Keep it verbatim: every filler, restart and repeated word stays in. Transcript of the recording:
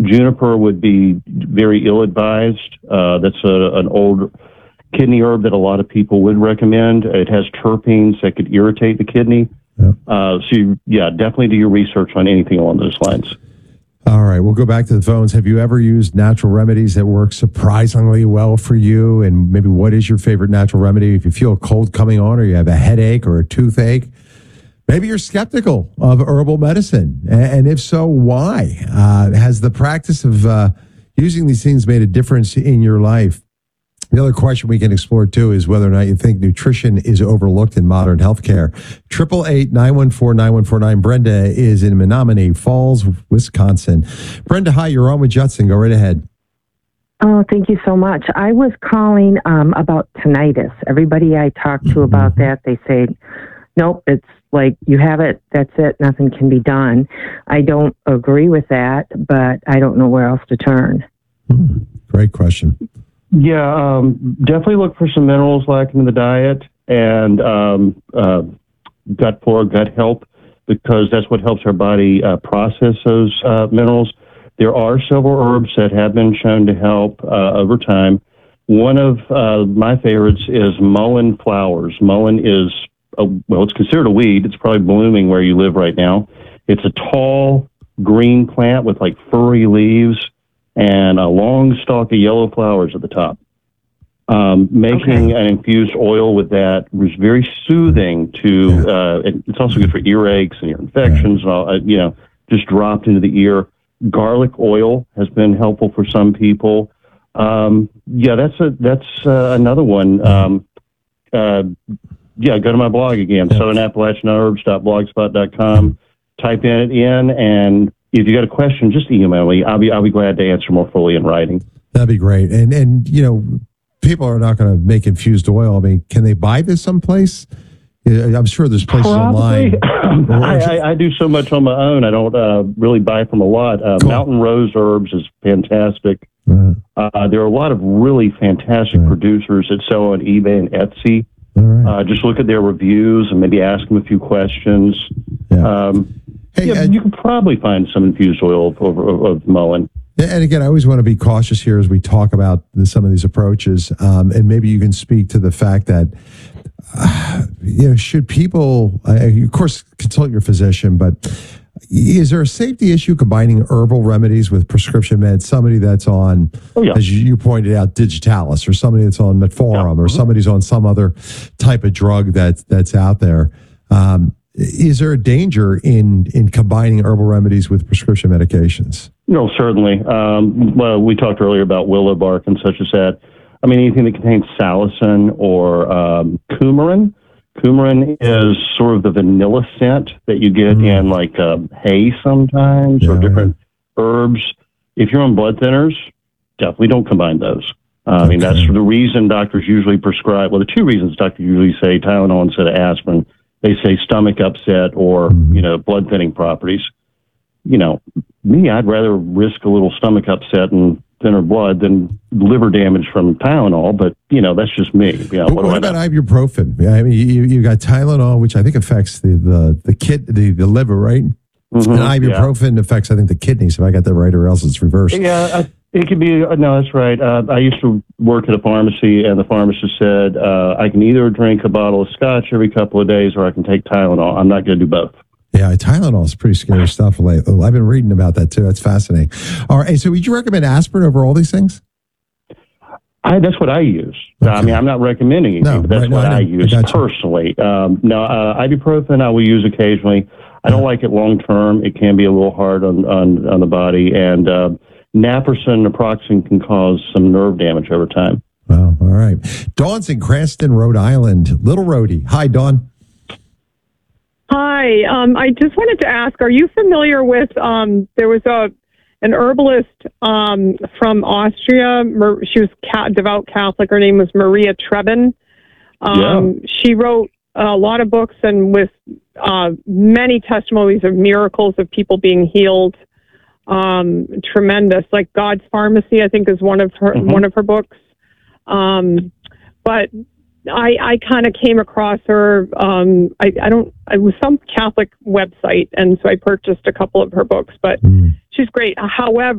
Juniper would be very ill-advised. Uh, that's a, an old kidney herb that a lot of people would recommend. It has terpenes that could irritate the kidney. Yeah. Uh, so, you, yeah, definitely do your research on anything along those lines. All right, we'll go back to the phones. Have you ever used natural remedies that work surprisingly well for you? And maybe what is your favorite natural remedy? If you feel a cold coming on, or you have a headache or a toothache, maybe you're skeptical of herbal medicine. And if so, why? Uh, has the practice of uh, using these things made a difference in your life? The other question we can explore, too, is whether or not you think nutrition is overlooked in modern healthcare. eight eight eight, nine one four, nine one four nine. Brenda is in Menominee Falls, Wisconsin. Brenda, hi, you're on with Judson. Go right ahead. Oh, thank you so much. I was calling um, about tinnitus. Everybody I talk to about that, they say, nope, it's like you have it, that's it, nothing can be done. I don't agree with that, but I don't know where else to turn. Hmm. Great question. Yeah, um, definitely look for some minerals lacking in the diet, and um, uh, gut flora, gut health, because that's what helps our body uh, process those uh, minerals. There are several herbs that have been shown to help uh, over time. One of uh, my favorites is mullein flowers. Mullein is, a, well, it's considered a weed. It's probably blooming where you live right now. It's a tall green plant with like furry leaves and a long stalk of yellow flowers at the top. Um, making okay. an infused oil with that was very soothing to, yeah. uh, it, it's also good for earaches and ear infections, yeah. and all, uh, you know, just dropped into the ear. Garlic oil has been helpful for some people. Um, yeah, that's a, that's uh, another one. Um, uh, yeah, go to my blog again, yeah. southern appalachian herbs dot blogspot dot com. Type in it in, and if you got a question, just email me. I'll be I'll be glad to answer more fully in writing. That'd be great. And and you know, people are not going to make infused oil. I mean, can they buy this someplace? I'm sure there's places Probably. online. I, I, I do so much on my own. I don't uh, really buy from a lot. Uh, cool. Mountain Rose Herbs is fantastic. Uh, uh, there are a lot of really fantastic right. producers that sell on eBay and Etsy. Right. Uh, just look at their reviews and maybe ask them a few questions. Yeah. Um, Hey, yeah, you can probably find some infused oil of, of, of mullein. And again, I always want to be cautious here as we talk about the, some of these approaches. Um, and maybe you can speak to the fact that, uh, you know, should people, uh, of course, consult your physician, but is there a safety issue combining herbal remedies with prescription meds? Somebody that's on, oh, yeah. as you pointed out, Digitalis, or somebody that's on Metformin, yeah. or somebody's on some other type of drug that, that's out there. Um, Is there a danger in, in combining herbal remedies with prescription medications? No, certainly. Um, well, we talked earlier about willow bark and such as that. I mean, anything that contains salicin or um, coumarin. Coumarin is sort of the vanilla scent that you get mm. in like uh, hay sometimes, yeah, or different yeah. herbs. If you're on blood thinners, definitely don't combine those. Uh, okay. I mean, that's the reason doctors usually prescribe, well, the two reasons doctors usually say Tylenol instead of aspirin. They say stomach upset or, mm-hmm. you know, blood thinning properties. You know, me, I'd rather risk a little stomach upset and thinner blood than liver damage from Tylenol, but, you know, that's just me. You know, what, what about ibuprofen? I mean, you, you got Tylenol, which I think affects the, the, the, kid, the, the liver, right? Mm-hmm. And ibuprofen yeah. affects, I think, the kidneys, if I got that right, or else it's reversed. Yeah, I, it could be, no, that's right. Uh, I used to work at a pharmacy, and the pharmacist said, uh, I can either drink a bottle of scotch every couple of days or I can take Tylenol. I'm not going to do both. Yeah, Tylenol is pretty scary stuff. I've been reading about that, too. That's fascinating. All right, so would you recommend aspirin over all these things? I, that's what I use. Okay. I mean, I'm not recommending anything, no, but that's right, what no, I, I use I personally. Um, now, uh, ibuprofen I will use occasionally. I don't yeah. like it long term. It can be a little hard on, on, on the body, and uh, naproxen and naproxen can cause some nerve damage over time. Wow, all right. Dawn's in Cranston, Rhode Island. Little Rhodey. Hi, Dawn. Hi. Um, I just wanted to ask, are you familiar with, um, there was a an herbalist um, from Austria. She was a devout Catholic. Her name was Maria Trebin. Um, yeah. She wrote a lot of books and with uh, many testimonies of miracles of people being healed. Um, tremendous, like God's Pharmacy, I think, is one of her mm-hmm. one of her books. Um, but I, I kind of came across her. Um, I, I don't. It was some Catholic website, and so I purchased a couple of her books. But mm. she's great. However.